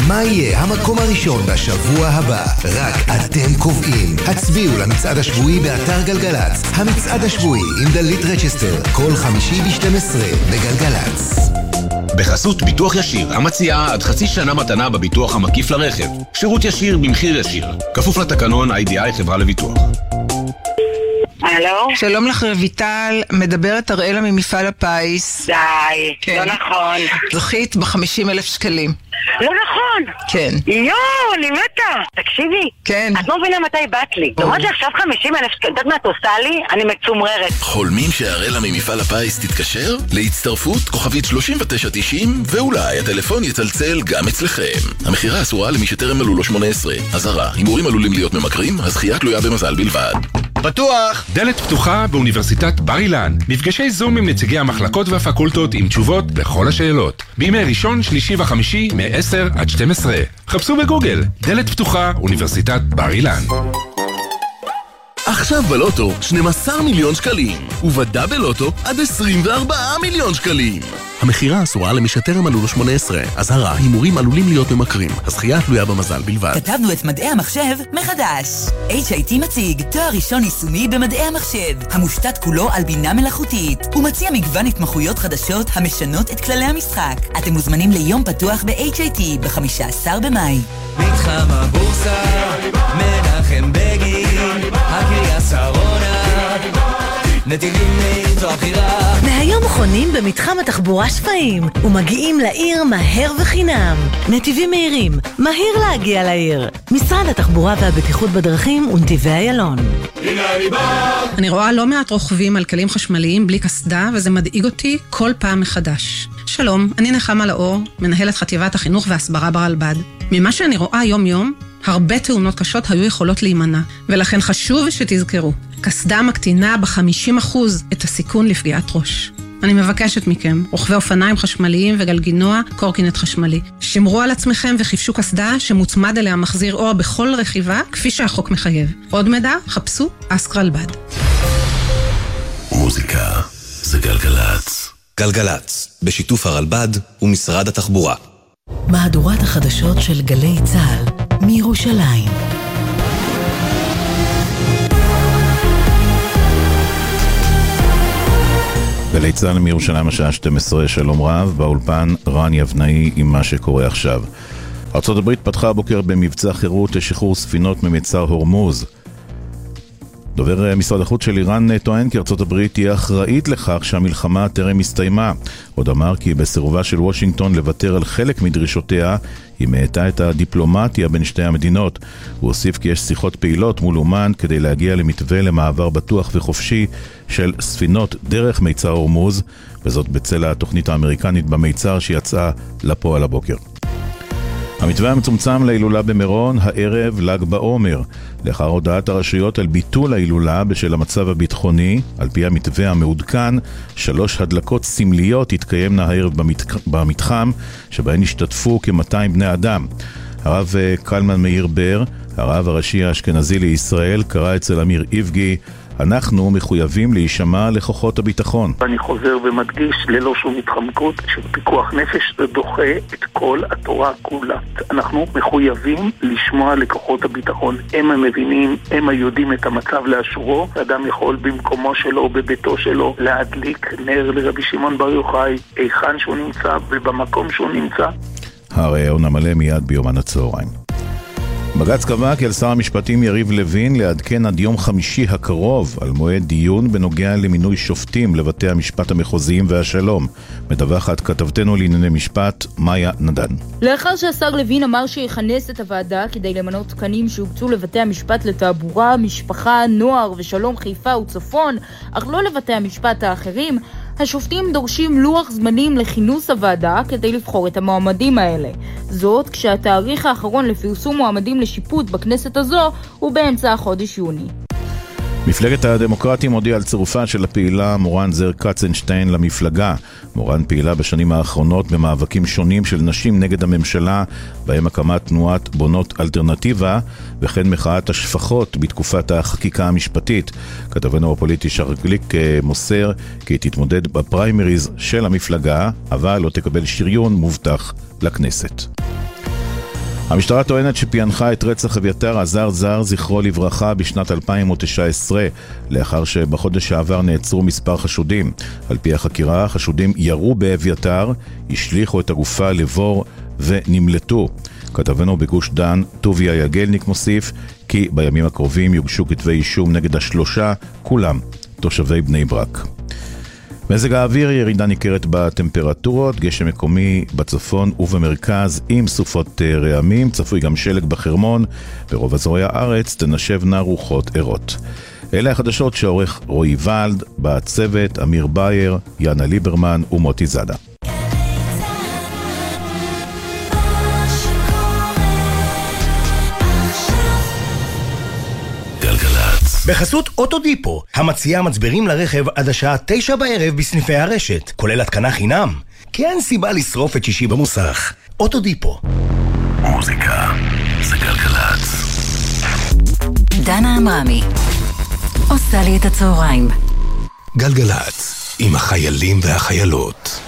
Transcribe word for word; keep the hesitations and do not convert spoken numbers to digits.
מה יהיה המקום הראשון בשבוע הבא? רק אתם קובעים. הצביעו למצעד השבועי באתר גלגלץ. המצעד השבועי עם דלית רצ'סטר, כל חמישי ב-שתים עשרה בגלגלץ. בחסות ביטוח ישיר, המציעה עד חצי שנה מתנה בביטוח המקיף לרכב. שירות ישיר במחיר ישיר. כפוף לתקנון איי די איי חברה לביטוח. הלו? שלום לך רויטל, מדברת אראלה ממפעל הפיס. די, כן. לא נכון. זכית ב-חמישים אלף שקלים. לא נכון. כן. יואו, אני מתה. תקשיבי. כן. את לא מבינה מתי באת לי. זאת אומרת לי עכשיו חמישים אלף שקלים. את מה את עושה לי? אני מצומררת. חולמים שהאראלה ממפעל הפיס תתקשר? להצטרפות כוכבית שלושים ותשע תשעים ואולי הטלפון יצלצל גם אצלכם. המחירה אסורה למי שטרם מלאו לו שמונה עשרה. אזהרה, הימורים עלולים להיות ממכרים, הזכייה תלויה במזל בלבד. פתוח! דלת פתוחה באוניברסיטת בר אילן. מפגשי זום עם נציגי המחלקות והפקולטות עם תשובות לכל השאלות. בימי ראשון, שלישי וחמישי מ-עשר עד שתים עשרה. חפשו בגוגל, דלת פתוחה, אוניברסיטת בר אילן. עכשיו בלוטו שנים עשר מיליון שקלים, ובדאבל לוטו עד עשרים וארבעה מיליון שקלים. המחירה אסורה למי שטרם מלאו לו שמונה עשרה. אזהרה, הימורים עלולים להיות ממכרים. הזכייה תלויה במזל בלבד. כתבנו את מדעי המחשב מחדש. אייץ' איי טי מציג תואר ראשון יישומי במדעי המחשב, המושתת כולו על בינה מלאכותית. הוא מציע מגוון התמחויות חדשות המשנות את כללי המשחק. אתם מוזמנים ליום פתוח ב-אייץ' איי טי ב-חמישה עשר במאי. מתחם הבורסה, מנחם בגין, הקריה שרונה, נתיבים מאיתו הבחירה. מהיום חונים במתחם התחבורה שפיים ומגיעים לעיר מהר וחינם. נתיבים מהירים, מהיר להגיע לעיר. משרד התחבורה והבטיחות בדרכים ונתיבי איילון. אני רואה לא מעט רוכבים על כלים חשמליים בלי קסדה, וזה מדאיג אותי כל פעם מחדש. שלום, אני נחמה לאור, מנהלת חטיבת החינוך והסברה ברלב"ד. ממה שאני רואה יום יום, הרבה תאונות קשות היו יכולות להימנע, ולכן חשוב שתזכרו, קסדה מקטינה ב-חמישים אחוז את הסיכון לפגיעת ראש. אני מבקשת מכם, רוכבי אופניים חשמליים וגלגינוע, קורקינט חשמלי. שמרו על עצמכם וחיפשו קסדה שמוצמד אליה מחזיר אור בכל רכיבה, כפי שהחוק מחייב. עוד מידע, חפשו אסק רלב"ד. מוזיקה זה גלגלץ. גלגלץ, בשיתוף הרלב"ד ומשרד התחבורה. מהדורת החדשות של גלי צה"ל מירושלים. גלי צה"ל מירושלים השעה שתים עשרה, שלום רב, באולפן רן יבנאי עם מה שקורה עכשיו. ארצות הברית פתחה הבוקר במבצע חירות לשחרור ספינות ממצר הורמוז. דובר משרד החוץ של איראן טוען כי ארצות הברית תהיה אחראית לכך שהמלחמה טרם הסתיימה. עוד אמר כי בסירובה של וושינגטון לוותר על חלק מדרישותיה, היא מעטה את הדיפלומטיה בין שתי המדינות. הוא הוסיף כי יש שיחות פעילות מול אומן כדי להגיע למתווה למעבר בטוח וחופשי של ספינות דרך מיצר הורמוז, וזאת בצל התוכנית האמריקנית במיצר שיצאה לפועל הבוקר. המתווה המצומצם להילולה במירון הערב ל"ג בעומר. לאחר הודעת הרשויות על ביטול ההילולה בשל המצב הביטחוני, על פי המתווה המעודכן, שלוש הדלקות סמליות התקיימנה הערב במתחם, שבהן השתתפו כ-מאתיים בני אדם. הרב קלמן מאיר בר, הרב הראשי האשכנזי לישראל, קרא אצל אמיר איבגי, אנחנו מחויבים להישמע לכוחות הביטחון. אני חוזר ומדגיש, ללא שום התחמקות, שפיקוח נפש זה דוחה את כל התורה כולה. אנחנו מחויבים לשמוע לכוחות הביטחון. הם המבינים, הם היודעים את המצב לאשורו. אדם יכול במקומו שלו, בביתו שלו, להדליק נר לרבי שמעון בר יוחאי, היכן שהוא נמצא ובמקום שהוא נמצא. הרעיון המלא מיד ביומן הצהריים. בג"ץ קבע כי על שר המשפטים יריב לוין לעדכן עד יום חמישי הקרוב על מועד דיון בנוגע למינוי שופטים לבתי המשפט המחוזיים והשלום. מדווחת כתבתנו לענייני משפט מאיה נדן. לאחר שהשר לוין אמר שיכנס את הוועדה כדי למנות תקנים שהוקצו לבתי המשפט לתעבורה, משפחה, נוער ושלום חיפה וצפון, אך לא לבתי המשפט האחרים, השופטים דורשים לוח זמנים לכינוס הוועדה כדי לבחור את המועמדים האלה. זאת כשהתאריך האחרון לפרסום מועמדים לשיפוט בכנסת הזו הוא באמצע החודש יוני. מפלגת הדמוקרטים הודיעה על צירופה של הפעילה מורן זר קצנשטיין למפלגה. מורן פעילה בשנים האחרונות במאבקים שונים של נשים נגד הממשלה, בהם הקמת תנועת בונות אלטרנטיבה, וכן מחאת השפחות בתקופת החקיקה המשפטית. כתבנו הפוליטי שרגליק מוסר כי היא תתמודד בפריימריז של המפלגה, אבל לא תקבל שריון מובטח לכנסת. המשטרה טוענת שפענחה את רצח אביתר עזר זר זכרו לברכה בשנת אלפיים ותשע עשרה, לאחר שבחודש שעבר נעצרו מספר חשודים. על פי החקירה, החשודים ירו באביתר, השליחו את הגופה לבור ונמלטו. כתבנו בגוש דן, טוביה יגלניק, מוסיף כי בימים הקרובים יוגשו כתבי אישום נגד השלושה, כולם תושבי בני ברק. מזג האוויר, ירידה ניכרת בטמפרטורות, גשם מקומי בצפון ובמרכז עם סופות רעמים, צפוי גם שלג בחרמון, ברוב אזורי הארץ תנשבנה רוחות ערות. אלה החדשות שעורך רועי ולד, בצוות אמיר בייר, יאנה ליברמן ומוטי זאדה. בחסות אוטודיפו, המציעה מצברים לרכב עד השעה תשע בערב בסניפי הרשת, כולל התקנה חינם. כי אין סיבה לשרוף את שישי במוסך. אוטודיפו. מוזיקה זה גלגלצ. דנה אמרמי עושה לי את הצהריים. גלגלצ, עם החיילים והחיילות.